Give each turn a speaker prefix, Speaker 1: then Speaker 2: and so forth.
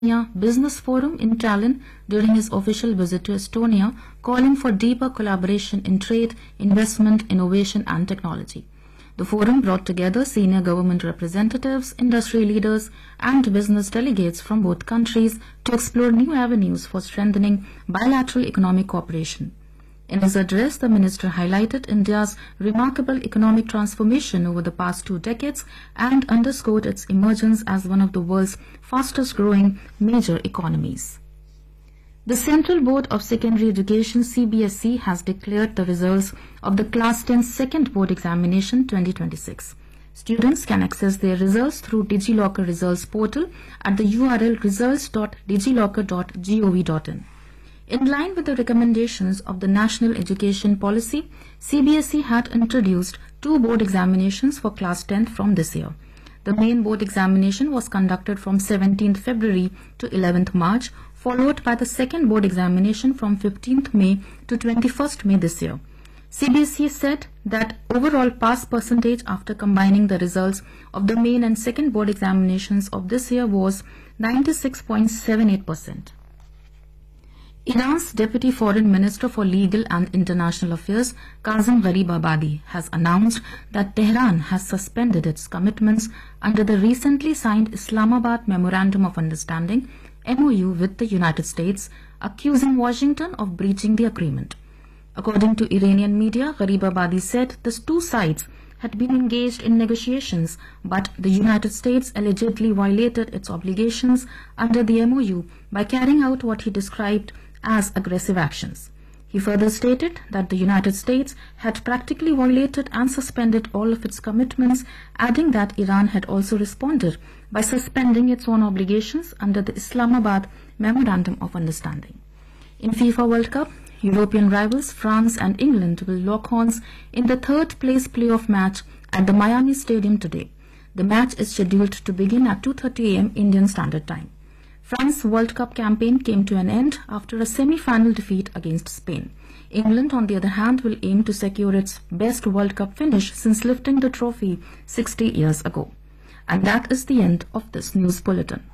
Speaker 1: Business Forum in Tallinn during his official visit to Estonia, calling for deeper collaboration in trade, investment, innovation and technology. The forum brought together senior government representatives, industry leaders and business delegates from both countries to explore new avenues for strengthening bilateral economic cooperation. In his address, the minister highlighted India's remarkable economic transformation over the past 2 decades and underscored its emergence as one of the world's fastest-growing major economies. The Central Board of Secondary Education (CBSE) has declared the results of the Class 10 Second Board Examination 2026. Students can access their results through DigiLocker Results portal at the URL results.digilocker.gov.in. In line with the recommendations of the National Education Policy, CBSE had introduced 2 board examinations for Class 10 from this year. The main board examination was conducted from 17th February to 11th March, followed by the second board examination from 15th May to 21st May this year. CBSE said that overall pass percentage after combining the results of the main and second board examinations of this year was 96.78%. Iran's Deputy Foreign Minister for Legal and International Affairs, Kazem Gharibabadi, has announced that Tehran has suspended its commitments under the recently signed Islamabad Memorandum of Understanding (MOU) with the United States, accusing Washington of breaching the agreement. According to Iranian media, Gharibabadi said the 2 sides had been engaged in negotiations, but the United States allegedly violated its obligations under the MOU by carrying out what he described as aggressive actions. He further stated that the United States had practically violated and suspended all of its commitments, adding that Iran had also responded by suspending its own obligations under the Islamabad Memorandum of Understanding. In FIFA World Cup, European rivals France and England will lock horns in the third-place playoff match at the Miami Stadium today. The match is scheduled to begin at 2:30 a.m. Indian Standard Time. France's World Cup campaign came to an end after a semi-final defeat against Spain. England, on the other hand, will aim to secure its best World Cup finish since lifting the trophy 60 years ago. And that is the end of this news bulletin.